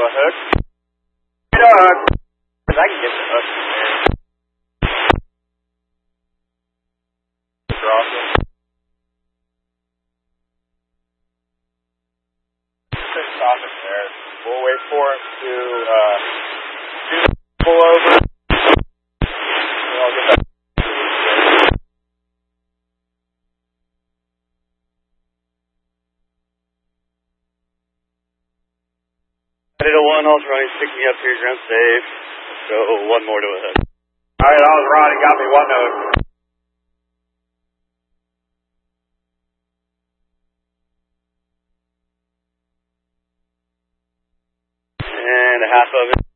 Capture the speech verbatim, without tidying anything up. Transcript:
a hook. Get a hook. I can get the hook from there. Crossing. Just stop it there. We'll wait for him to uh, do pull over. And I'll get back. Predator one, Ultra Running, pick me up here, ground safe. Let's go one more to a hook. Alright, that was Ronnie, got me one hook. And a half of it.